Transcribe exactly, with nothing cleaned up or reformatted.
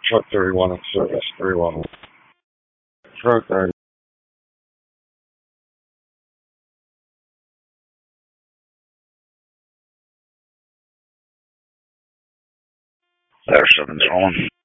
Truck thirty-one in service, thirty-one. Truck thirty. There's something's wrong.